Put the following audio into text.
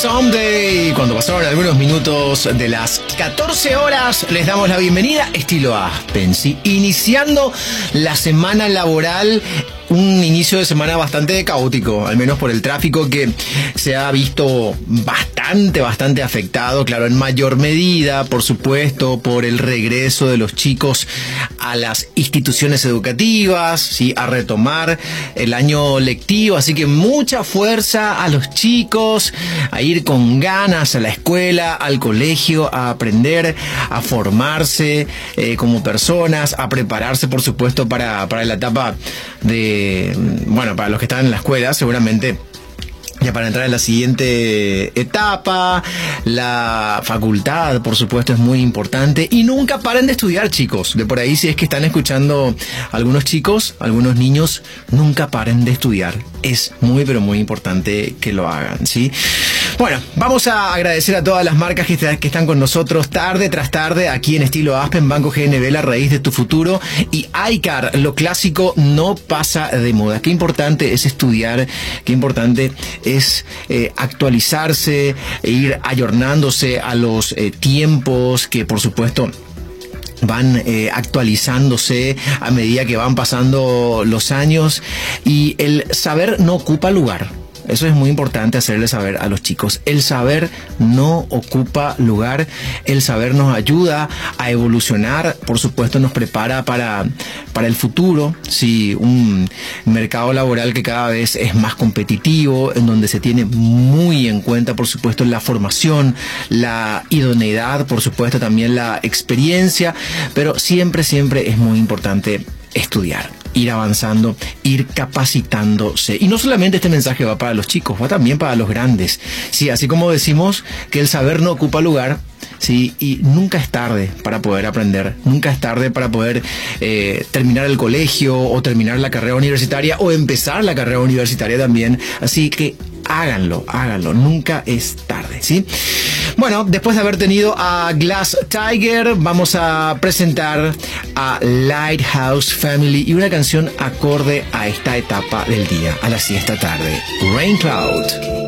Someday, cuando pasaron algunos minutos de las 14 horas, les damos la bienvenida, estilo Aspen, ¿sí? Iniciando la semana laboral, un inicio de semana bastante caótico, al menos por el tráfico que se ha visto bastante afectado, claro, en mayor medida, por supuesto, por el regreso de los chicos a las instituciones educativas, ¿sí? A retomar el año lectivo, así que mucha fuerza a los chicos, a ir con ganas a la escuela, al colegio, a aprender, a formarse como personas, a prepararse, por supuesto, para la etapa para los que están en la escuela, seguramente ya para entrar en la siguiente etapa. La facultad, por supuesto, es muy importante. Y nunca paren de estudiar, chicos. De por ahí, si es que están escuchando algunos chicos, algunos niños, nunca paren de estudiar. Es muy, pero muy importante que lo hagan, ¿sí? Bueno, vamos a agradecer a todas las marcas que están con nosotros tarde tras tarde aquí en estilo Aspen, Banco GNB, la raíz de tu futuro, y iCar, lo clásico no pasa de moda. Qué importante es estudiar, qué importante es actualizarse, ir ayornándose a los tiempos que, por supuesto, van actualizándose a medida que van pasando los años, y el saber no ocupa lugar. Eso es muy importante hacerle saber a los chicos. El saber no ocupa lugar. El saber nos ayuda a evolucionar. Por supuesto, nos prepara para el futuro. Sí, un mercado laboral que cada vez es más competitivo, en donde se tiene muy en cuenta, por supuesto, la formación, la idoneidad, por supuesto, también la experiencia. Pero siempre es muy importante estudiar, ir avanzando, ir capacitándose. Y no solamente este mensaje va para los chicos, va también para los grandes. Sí, así como decimos que el saber no ocupa lugar, sí, y nunca es tarde para poder aprender, nunca es tarde para poder terminar el colegio o terminar la carrera universitaria o empezar la carrera universitaria también. Así que háganlo, nunca es tarde, ¿sí? Bueno, después de haber tenido a Glass Tiger, vamos a presentar a Lighthouse Family y una canción acorde a esta etapa del día, a la siesta tarde, Rain Cloud.